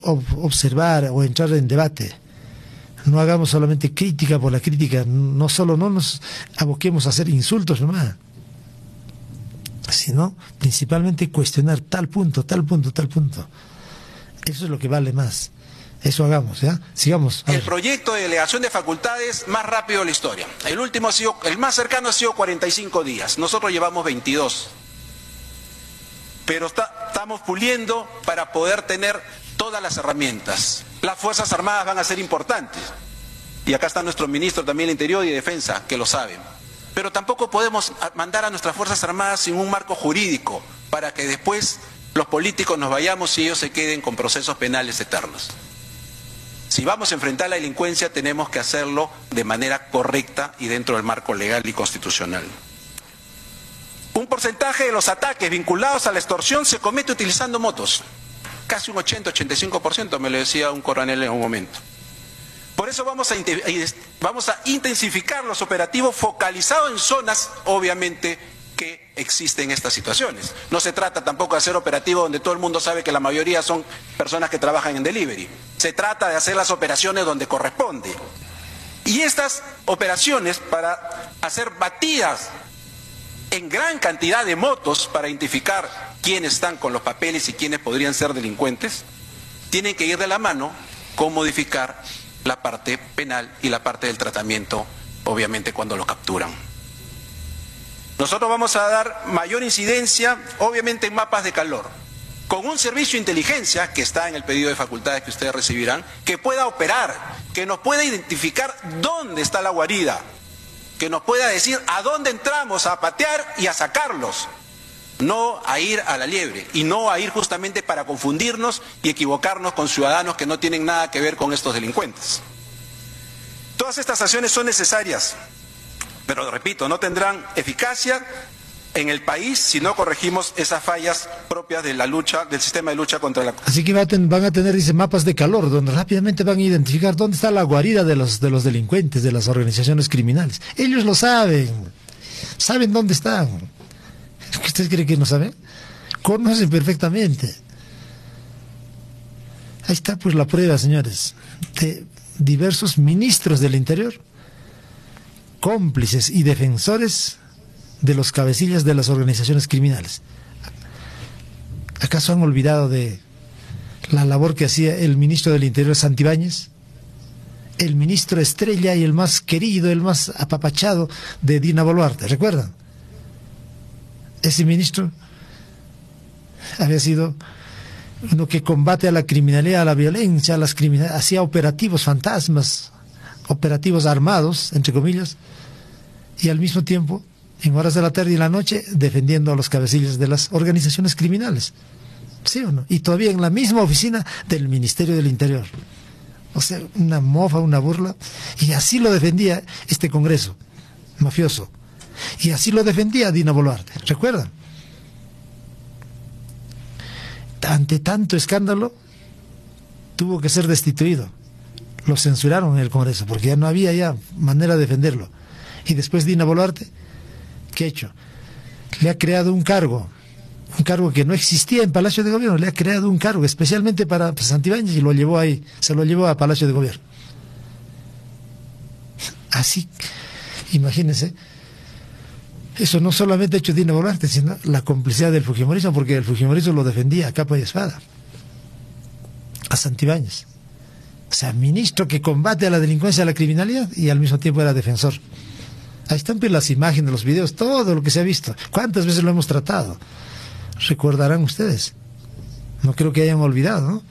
observar o entrar en debate. No hagamos solamente crítica por la crítica, no nos aboquemos a hacer insultos nomás, sino principalmente cuestionar tal punto, tal punto, tal punto. Eso es lo que vale más. Eso hagamos, ¿ya? Sigamos. El proyecto de delegación de facultades más rápido de la historia. El último ha sido, el más cercano ha sido 45 días. Nosotros llevamos 22. Pero estamos puliendo para poder tener todas las herramientas. Las Fuerzas Armadas van a ser importantes. Y acá está nuestro ministro también de Interior y Defensa, que lo saben. Pero tampoco podemos mandar a nuestras Fuerzas Armadas sin un marco jurídico para que después los políticos nos vayamos y ellos se queden con procesos penales eternos. Si vamos a enfrentar la delincuencia, tenemos que hacerlo de manera correcta y dentro del marco legal y constitucional. Un porcentaje de los ataques vinculados a la extorsión se comete utilizando motos. Casi un 80-85%, me lo decía un coronel en un momento. Por eso vamos a intensificar los operativos focalizados en zonas, obviamente, que existen estas situaciones. No se trata tampoco de hacer operativos donde todo el mundo sabe que la mayoría son personas que trabajan en delivery. Se trata de hacer las operaciones donde corresponde. Y estas operaciones, para hacer batidas en gran cantidad de motos para identificar quiénes están con los papeles y quiénes podrían ser delincuentes, tienen que ir de la mano con modificar la parte penal y la parte del tratamiento, obviamente, cuando lo capturan. Nosotros vamos a dar mayor incidencia, obviamente, en mapas de calor, con un servicio de inteligencia que está en el pedido de facultades que ustedes recibirán, que pueda operar, que nos pueda identificar dónde está la guarida, que nos pueda decir a dónde entramos a patear y a sacarlos, no a ir a la liebre y no a ir justamente para confundirnos y equivocarnos con ciudadanos que no tienen nada que ver con estos delincuentes. Todas estas acciones son necesarias, pero repito, no tendrán eficacia en el país si no corregimos esas fallas propias de la lucha, del sistema de lucha contra la... Así que van a tener, dice, mapas de calor, donde rápidamente van a identificar dónde está la guarida de los delincuentes, de las organizaciones criminales. Ellos lo saben dónde están. ¿Ustedes creen que no saben? Conocen perfectamente. Ahí está pues la prueba, señores, de diversos ministros del Interior, cómplices y defensores de los cabecillas de las organizaciones criminales. ¿Acaso han olvidado de la labor que hacía el ministro del Interior, Santibáñez? El ministro estrella y el más querido, el más apapachado de Dina Boluarte, ¿recuerdan? Ese ministro había sido uno que combate a la criminalidad, a la violencia, hacía operativos fantasmas, operativos armados, entre comillas, y al mismo tiempo, en horas de la tarde y la noche, defendiendo a los cabecillas de las organizaciones criminales. ¿Sí o no? Y todavía en la misma oficina del Ministerio del Interior. O sea, una mofa, una burla. Y así lo defendía este Congreso mafioso. Y así lo defendía Dina Boluarte. ¿Recuerdan? Ante tanto escándalo, tuvo que ser destituido. Lo censuraron en el Congreso, porque ya no había ya manera de defenderlo. Y después Dina Boluarte, ¿qué ha hecho? Le ha creado un cargo que no existía en Palacio de Gobierno, le ha creado un cargo especialmente para Santibáñez y lo llevó ahí, se lo llevó a Palacio de Gobierno. Así, imagínense, eso no solamente ha hecho Dina Boluarte, sino la complicidad del fujimorismo, porque el fujimorismo lo defendía a capa y espada, a Santibáñez. O sea, ministro que combate a la delincuencia, a la criminalidad, y al mismo tiempo era defensor. Ahí están pues las imágenes, los videos, todo lo que se ha visto. ¿Cuántas veces lo hemos tratado? Recordarán ustedes. No creo que hayan olvidado, ¿no?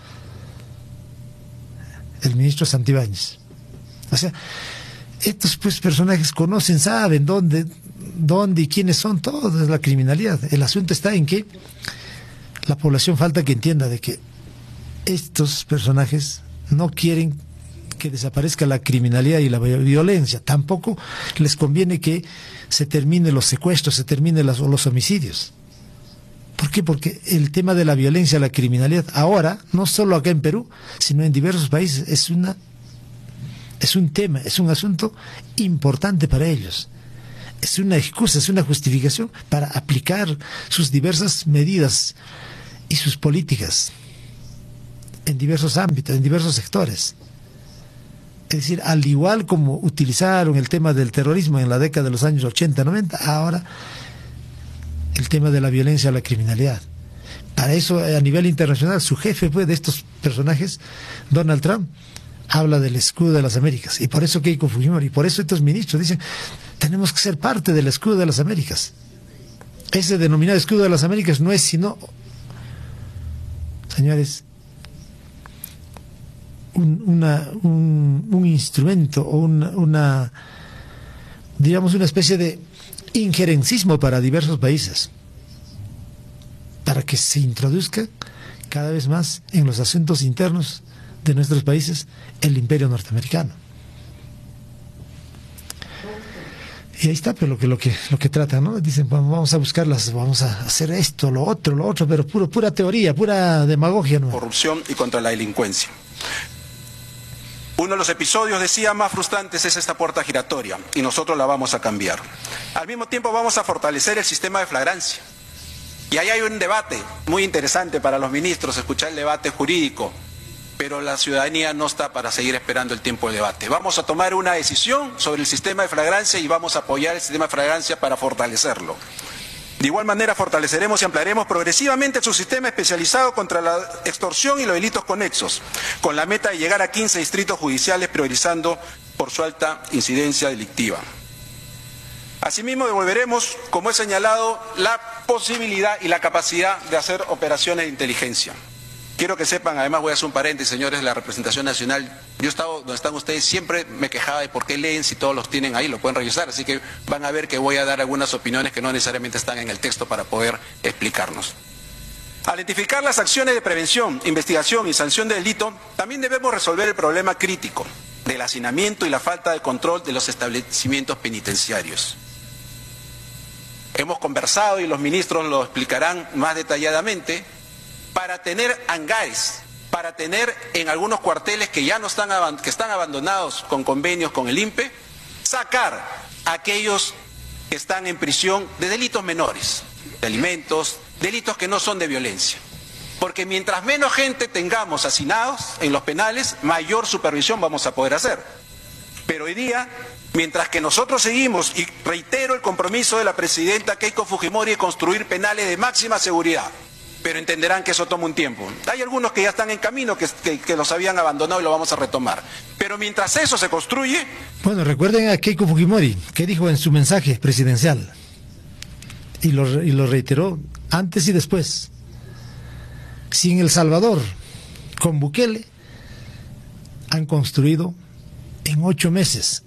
El ministro Santibáñez. O sea, estos pues personajes conocen, saben dónde y quiénes son, todo de la criminalidad. El asunto está en que la población falta que entienda de que estos personajes no quieren que desaparezca la criminalidad y la violencia. Tampoco les conviene que se terminen los secuestros, se terminen los homicidios. ¿Por qué? Porque el tema de la violencia, la criminalidad, ahora, no solo acá en Perú, sino en diversos países, es un tema, es un asunto importante para ellos. Es una excusa, es una justificación para aplicar sus diversas medidas y sus políticas. en diversos ámbitos, en diversos sectores. Es decir, al igual como utilizaron el tema del terrorismo en la década de los años 80, 90, ahora el tema de la violencia, la criminalidad. Para eso, a nivel internacional, su jefe de estos personajes, Donald Trump, habla del escudo de las Américas. Y por eso Keiko Fujimori, y por eso estos ministros dicen, tenemos que ser parte del escudo de las Américas. Ese denominado escudo de las Américas no es sino, señores, un instrumento o digamos una especie de injerencismo para diversos países, para que se introduzca cada vez más en los asuntos internos de nuestros países el imperio norteamericano. Y ahí está, pero lo que tratan, ¿no? Dicen, bueno, vamos a buscarlas, vamos a hacer esto, lo otro, pero pura teoría, pura demagogia, ¿no? Corrupción y contra la delincuencia. Uno de los episodios, decía, más frustrantes es esta puerta giratoria, y nosotros la vamos a cambiar. Al mismo tiempo vamos a fortalecer el sistema de flagrancia. Y ahí hay un debate muy interesante para los ministros, escuchar el debate jurídico, pero la ciudadanía no está para seguir esperando el tiempo de debate. Vamos a tomar una decisión sobre el sistema de flagrancia y vamos a apoyar el sistema de flagrancia para fortalecerlo. De igual manera fortaleceremos y ampliaremos progresivamente su sistema especializado contra la extorsión y los delitos conexos, con la meta de llegar a 15 distritos judiciales priorizando por su alta incidencia delictiva. Asimismo devolveremos, como he señalado, la posibilidad y la capacidad de hacer operaciones de inteligencia. Quiero que sepan, además voy a hacer un paréntesis, señores de la representación nacional, yo he estado donde están ustedes, siempre me quejaba de por qué leen si todos los tienen ahí, lo pueden revisar, así que van a ver que voy a dar algunas opiniones que no necesariamente están en el texto para poder explicarnos. Al identificar las acciones de prevención, investigación y sanción de delito, también debemos resolver el problema crítico del hacinamiento y la falta de control de los establecimientos penitenciarios. Hemos conversado y los ministros lo explicarán más detalladamente, para tener hangares, para tener en algunos cuarteles que ya no están, que están abandonados con convenios con el INPE, sacar a aquellos que están en prisión de delitos menores, de alimentos, delitos que no son de violencia. Porque mientras menos gente tengamos hacinados en los penales, mayor supervisión vamos a poder hacer. Pero hoy día, mientras que nosotros seguimos, y reitero el compromiso de la presidenta Keiko Fujimori de construir penales de máxima seguridad, pero entenderán que eso toma un tiempo. Hay algunos que ya están en camino, que los habían abandonado y lo vamos a retomar. Pero mientras eso se construye... Bueno, recuerden a Keiko Fujimori, que dijo en su mensaje presidencial, y lo reiteró antes y después. Si en El Salvador, con Bukele, han construido en 8 meses,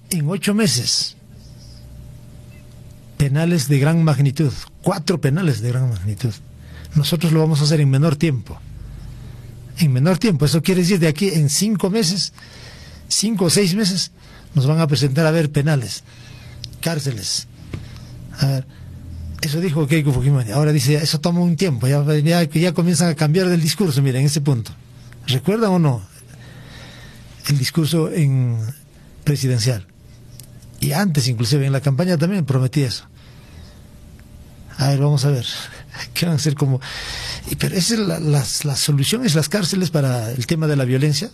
penales de gran magnitud, 4 penales de gran magnitud. Nosotros lo vamos a hacer en menor tiempo. En menor tiempo, eso quiere decir de aquí en 5 meses, 5 o 6 meses, nos van a presentar a ver penales, cárceles. A ver, eso dijo Keiko Fujimori. Ahora dice, eso toma un tiempo, ya comienzan a cambiar del discurso, miren, en ese punto. ¿Recuerdan o no el discurso presidencial? Y antes, inclusive, en la campaña también prometí eso. A ver, vamos a ver. ¿Qué van a hacer como...? Pero esa es la solución, es las cárceles para el tema de la violencia.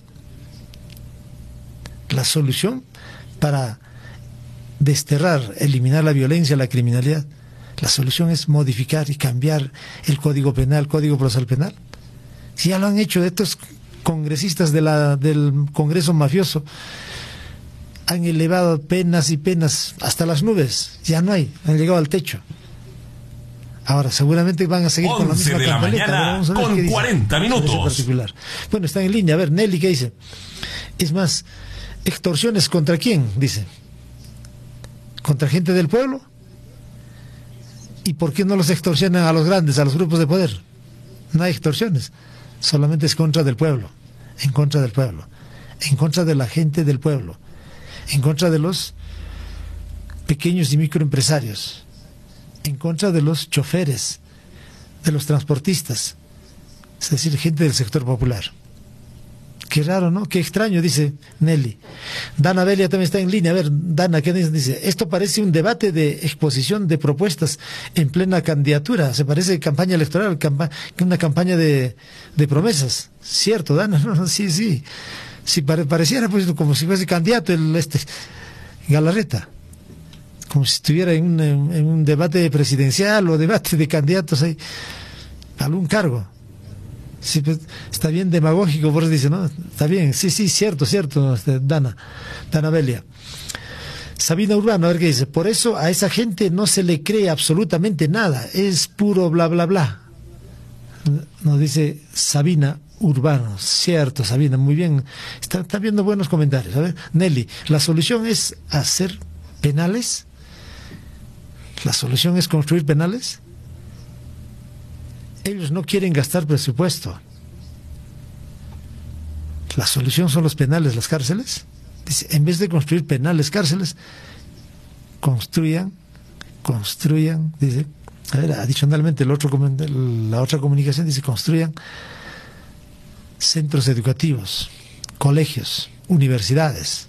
La solución para desterrar, eliminar la violencia, la criminalidad. La solución es modificar y cambiar el Código Penal, Código Procesal Penal. Si ya lo han hecho estos congresistas del Congreso mafioso, han elevado penas y penas hasta las nubes. Ya no hay, han llegado al techo. Ahora, seguramente van a seguir con la misma cantaleta. Vamos a ver con 40 minutos. Bueno, están en línea. A ver, Nelly, ¿qué dice? Es más, ¿extorsiones contra quién? Dice. ¿Contra gente del pueblo? ¿Y por qué no los extorsionan a los grandes, a los grupos de poder? No hay extorsiones. Solamente es contra del pueblo. En contra del pueblo. En contra de la gente del pueblo. En contra de los pequeños y microempresarios. En contra de los choferes, de los transportistas, es decir, gente del sector popular. Qué raro, ¿no? Qué extraño, dice Nelly. Dana Belia también está en línea. A ver, Dana, ¿qué dice? Dice, esto parece un debate de exposición de propuestas en plena candidatura. Se parece campaña electoral, una campaña de promesas. Cierto, Dana, no, sí, sí. Si pareciera pues como si fuese candidato Galarreta. Como si estuviera en un debate presidencial o debate de candidatos ahí, a algún cargo. Sí, pues, está bien demagógico, por eso dice, ¿no? Está bien, sí, sí, cierto, Dana Belia. Sabina Urbano, a ver qué dice. Por eso a esa gente no se le cree absolutamente nada, es puro bla, bla, bla. Nos dice Sabina Urbano. Cierto, Sabina, muy bien. Está viendo buenos comentarios. A ver, Nelly, ¿la solución es hacer penales? ¿La solución es construir penales? Ellos no quieren gastar presupuesto. ¿La solución son los penales, las cárceles? Dice, en vez de construir penales, cárceles, construyan, dice, a ver, adicionalmente la otra comunicación dice, construyan centros educativos, colegios, universidades.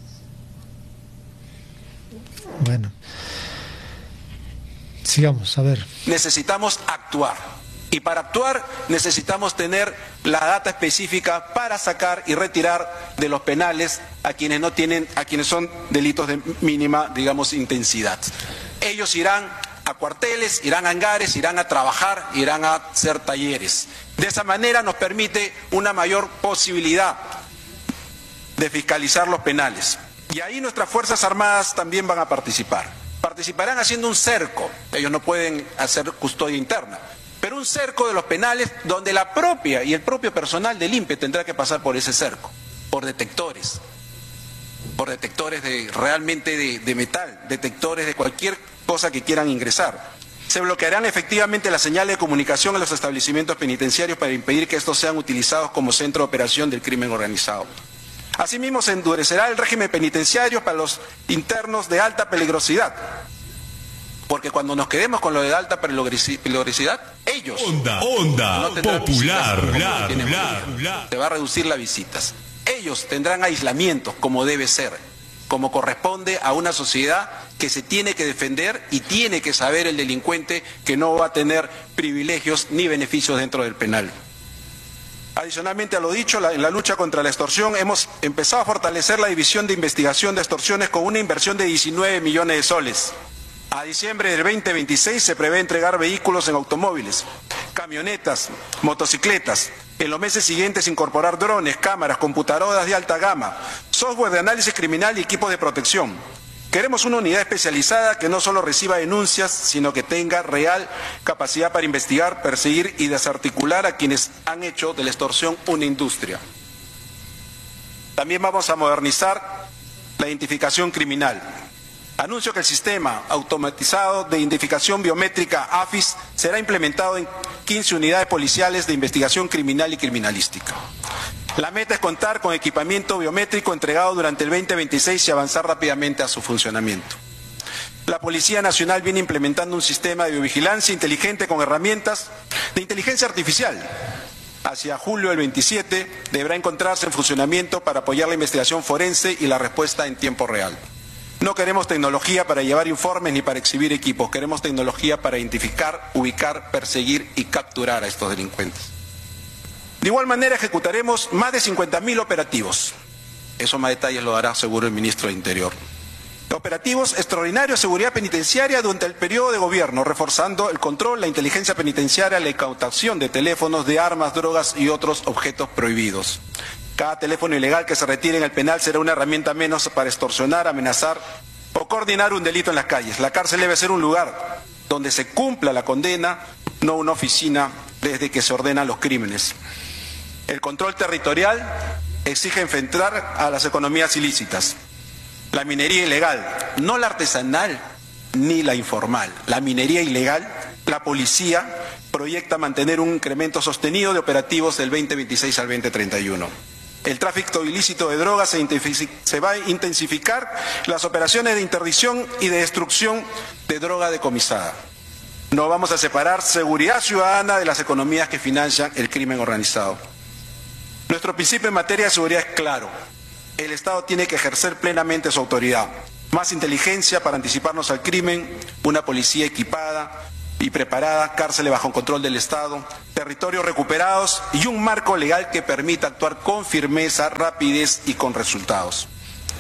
Bueno, sigamos, a ver. Necesitamos actuar. Y para actuar necesitamos tener la data específica para sacar y retirar de los penales a quienes son delitos de mínima, digamos, intensidad. Ellos irán a cuarteles, irán a hangares, irán a trabajar, irán a hacer talleres. De esa manera nos permite una mayor posibilidad de fiscalizar los penales. Y ahí nuestras Fuerzas Armadas también van a participar. Participarán haciendo un cerco. Ellos no pueden hacer custodia interna, pero un cerco de los penales donde la propia y el propio personal del INPE tendrá que pasar por ese cerco, por detectores realmente de metal, detectores de cualquier cosa que quieran ingresar. Se bloquearán efectivamente las señales de comunicación en los establecimientos penitenciarios para impedir que estos sean utilizados como centro de operación del crimen organizado. Asimismo, se endurecerá el régimen penitenciario para los internos de alta peligrosidad. Porque cuando nos quedemos con lo de alta peligrosidad, ellos Onda popular. Se va a reducir las visitas. Ellos tendrán aislamientos como debe ser, como corresponde a una sociedad que se tiene que defender y tiene que saber el delincuente que no va a tener privilegios ni beneficios dentro del penal. Adicionalmente a lo dicho, en la lucha contra la extorsión hemos empezado a fortalecer la división de investigación de extorsiones con una inversión de 19 millones de soles. A diciembre del 2026 se prevé entregar vehículos en automóviles, camionetas, motocicletas. En los meses siguientes incorporar drones, cámaras, computadoras de alta gama, software de análisis criminal y equipos de protección. Queremos una unidad especializada que no solo reciba denuncias, sino que tenga real capacidad para investigar, perseguir y desarticular a quienes han hecho de la extorsión una industria. También vamos a modernizar la identificación criminal. Anuncio que el sistema automatizado de identificación biométrica AFIS será implementado en 15 unidades policiales de investigación criminal y criminalística. La meta es contar con equipamiento biométrico entregado durante el 2026 y avanzar rápidamente a su funcionamiento. La Policía Nacional viene implementando un sistema de biovigilancia inteligente con herramientas de inteligencia artificial. Hacia julio del 27 deberá encontrarse en funcionamiento para apoyar la investigación forense y la respuesta en tiempo real. No queremos tecnología para llevar informes ni para exhibir equipos, queremos tecnología para identificar, ubicar, perseguir y capturar a estos delincuentes. De igual manera ejecutaremos más de 50.000 operativos. Esos más detalles lo dará seguro el ministro de Interior. Operativos extraordinarios de seguridad penitenciaria durante el periodo de gobierno, reforzando el control, la inteligencia penitenciaria, la incautación de teléfonos, de armas, drogas y otros objetos prohibidos. Cada teléfono ilegal que se retire en el penal será una herramienta menos para extorsionar, amenazar o coordinar un delito en las calles. La cárcel debe ser un lugar donde se cumpla la condena, no una oficina desde que se ordenan los crímenes. El control territorial exige enfrentar a las economías ilícitas. La minería ilegal, no la artesanal ni la informal, la minería ilegal, la policía proyecta mantener un incremento sostenido de operativos del 2026 al 2031. El tráfico ilícito de drogas se va a intensificar las operaciones de interdicción y de destrucción de droga decomisada. No vamos a separar seguridad ciudadana de las economías que financian el crimen organizado. Nuestro principio en materia de seguridad es claro. El Estado tiene que ejercer plenamente su autoridad. Más inteligencia para anticiparnos al crimen, una policía equipada y preparada, cárceles bajo control del Estado, territorios recuperados y un marco legal que permita actuar con firmeza, rapidez y con resultados.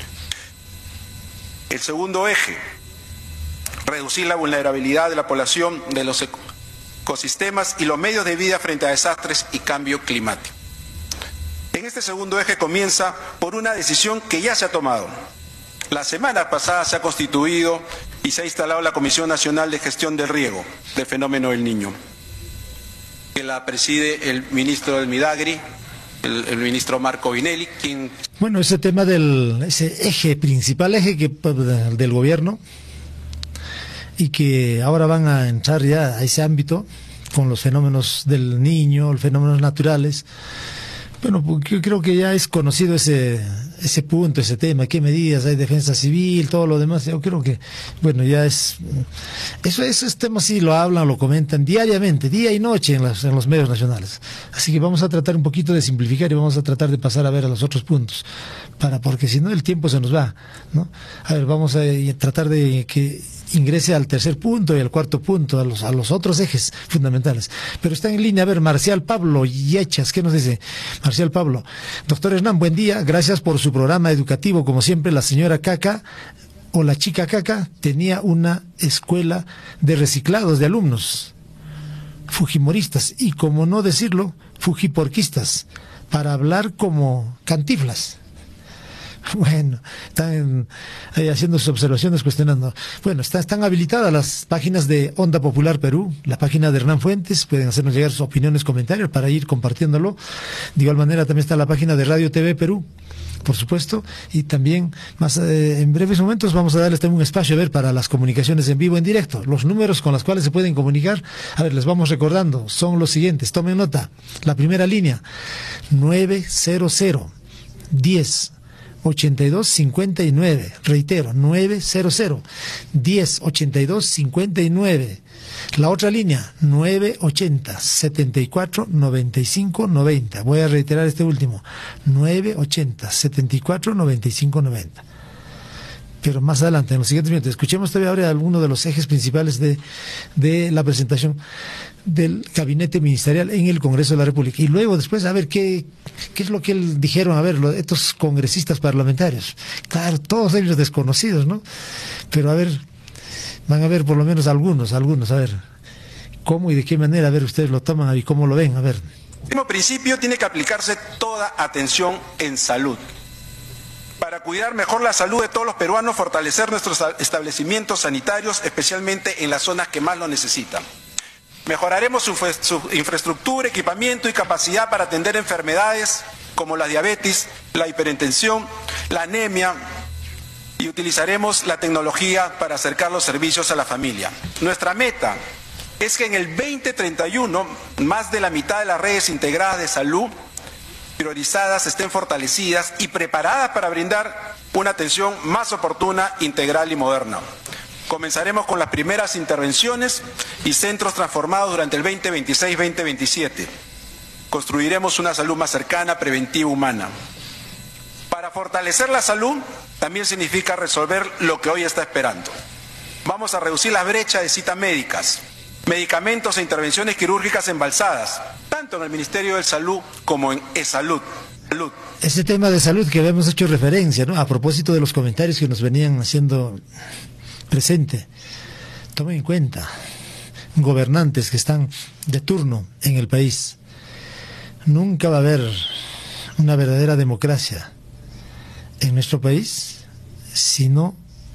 El segundo eje, reducir la vulnerabilidad de la población, de los ecosistemas y los medios de vida frente a desastres y cambio climático. En este segundo eje comienza por una decisión que ya se ha tomado. La semana pasada se ha constituido y se ha instalado la Comisión Nacional de Gestión del Riego, del fenómeno del Niño, que la preside el ministro del Midagri, el ministro Marco Vinelli, quien... Bueno, ese tema ese eje, principal eje del gobierno, y que ahora van a entrar ya a ese ámbito con los fenómenos del Niño, los fenómenos naturales. Bueno, yo creo que ya es conocido ese punto, ese tema, qué medidas hay, defensa civil, todo lo demás. Yo creo que, bueno, ya esos temas sí lo hablan, lo comentan diariamente, día y noche en los medios nacionales. Así que vamos a tratar un poquito de simplificar y vamos a tratar de pasar a ver a los otros puntos, porque si no el tiempo se nos va, ¿no? A ver, vamos a tratar de que ingrese al tercer punto y al cuarto punto, a los otros ejes fundamentales. Pero está en línea, a ver, Marcial Pablo Yechas, ¿qué nos dice? Marcial Pablo: doctor Hernán, buen día, gracias por su programa educativo. Como siempre, la señora Caca, o la chica Caca, tenía una escuela de reciclados de alumnos fujimoristas, y como no decirlo, fujiporquistas, para hablar como Cantinflas. Bueno, están ahí haciendo sus observaciones, cuestionando. Bueno, están habilitadas las páginas de Onda Popular Perú, la página de Hernán Fuentes, pueden hacernos llegar sus opiniones, comentarios para ir compartiéndolo. De igual manera también está la página de Radio TV Perú, por supuesto, y también más en breves momentos vamos a darles también un espacio a ver para las comunicaciones en vivo, en directo. Los números con los cuales se pueden comunicar, a ver, les vamos recordando, son los siguientes, tomen nota. La primera línea, 900 10 8259, reitero, 900 10 8259. La otra línea, 980 74 95 90. Voy a reiterar este último, 980 74 95 90. Pero más adelante, en los siguientes minutos, escuchemos todavía ahora algunos de los ejes principales de la presentación del gabinete ministerial en el Congreso de la República. Y luego, después, a ver qué es lo que dijeron, a ver, estos congresistas parlamentarios. Claro, todos ellos desconocidos, ¿no? Pero a ver, van a ver por lo menos algunos, a ver, cómo y de qué manera, a ver, ustedes lo toman y cómo lo ven, a ver. El mismo principio tiene que aplicarse toda atención en salud. Para cuidar mejor la salud de todos los peruanos, fortalecer nuestros establecimientos sanitarios, especialmente en las zonas que más lo necesitan. Mejoraremos su infraestructura, equipamiento y capacidad para atender enfermedades como la diabetes, la hipertensión, la anemia, y utilizaremos la tecnología para acercar los servicios a la familia. Nuestra meta es que en el 2031 más de la mitad de las redes integradas de salud priorizadas estén fortalecidas y preparadas para brindar una atención más oportuna, integral y moderna. Comenzaremos con las primeras intervenciones y centros transformados durante el 2026-2027. Construiremos una salud más cercana, preventiva, humana. Para fortalecer la salud también significa resolver lo que hoy está esperando. Vamos a reducir las brechas de citas médicas, medicamentos e intervenciones quirúrgicas embalsadas, tanto en el Ministerio de Salud como en E-Salud. Ese tema de salud que habíamos hecho referencia, ¿no? A propósito de los comentarios que nos venían haciendo presente, tomen en cuenta, gobernantes que están de turno en el país, nunca va a haber una verdadera democracia en nuestro país si no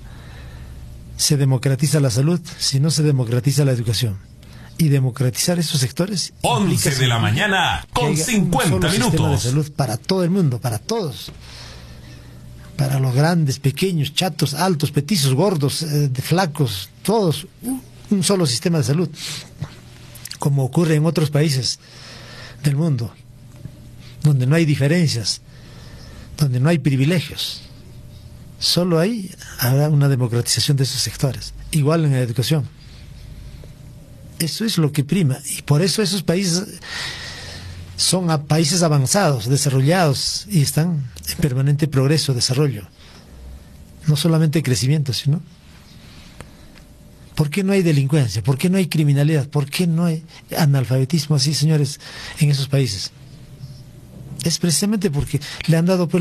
se democratiza la salud, si no se democratiza la educación. Y democratizar esos sectores 11 de la mañana con 50 minutos de salud para todo el mundo, para todos, para los grandes, pequeños, chatos, altos, petizos, gordos, flacos, todos, un solo sistema de salud, como ocurre en otros países del mundo, donde no hay diferencias, donde no hay privilegios. Solo ahí habrá una democratización de esos sectores, igual en la educación. Eso es lo que prima, y por eso esos países son a países avanzados, desarrollados, y están en permanente progreso, desarrollo. No solamente crecimiento, sino... ¿Por qué no hay delincuencia? ¿Por qué no hay criminalidad? ¿Por qué no hay analfabetismo así, señores, en esos países? Es precisamente porque le han dado pues,